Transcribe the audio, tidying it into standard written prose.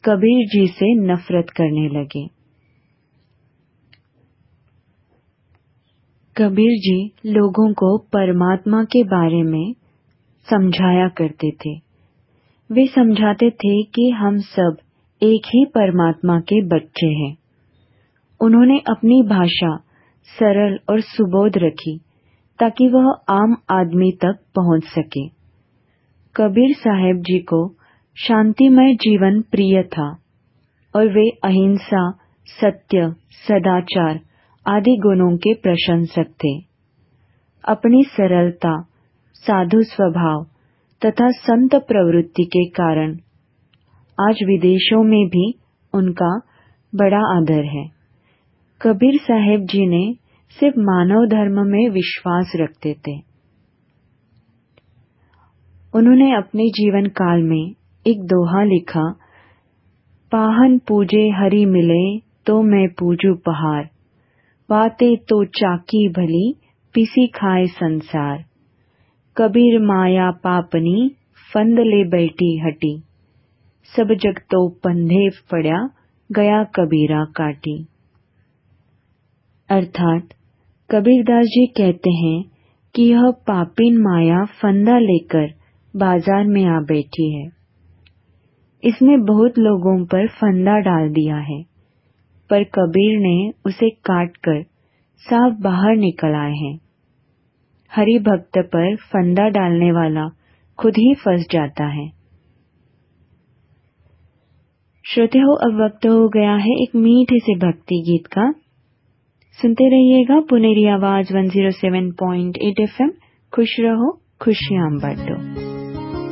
कबीर जी से नफरत करने लगे। कबीर जी लोगों को परमात्मा के बारे में समझाया करते थे। वे समझाते थे कि हम सब एक ही परमात्मा के बच्चे हैं। उन्होंने अपनी भाषा सरल और सुबोध रखी ताकि वह आम आदमी तक पहुंच सके। कबीर साहब जी को शांतिमय जीवन प्रिय था और वे अहिंसा, सत्य, सदाचार आदि गुणों के प्रशंसक थे। अपनी सरलता, साधु स्वभाव तथा संत प्रवृत्ति के कारण आज विदेशों में भी उनका बड़ा आदर है। कबीर साहब जी ने सिर्फ मानव धर्म में विश्वास रखते थे। उन्होंने अपने जीवन काल में एक दोहा लिखा, पाहन पूजे हरि मिले तो मैं पूजू पहाड़, बातें तो चाकी भली पिसी खाए संसार, कबीर माया पापनी फंद ले बैठी हटी, सब जग तो पंधे पड़ा गया कबीरा काटी। अर्थात कबीरदास जी कहते हैं कि यह पापिन माया फंदा लेकर बाजार में आ बैठी है। इसने बहुत लोगों पर फंदा डाल दिया है, पर कबीर ने उसे काटकर साफ बाहर निकल आए हैं। हरि भक्त पर फंदा डालने वाला खुद ही फंस जाता है। श्रोतेहो, अब वक्त हो गया है एक मीठे से भक्ति गीत का। सुनते रहिएगा पुनेरी आवाज 107.8 FM। खुश रहो, खुशियां बांटो।